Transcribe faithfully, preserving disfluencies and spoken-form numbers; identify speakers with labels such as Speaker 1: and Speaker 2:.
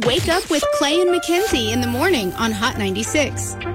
Speaker 1: Wake up with Clay and Mackenzie in the morning on Hot ninety-six.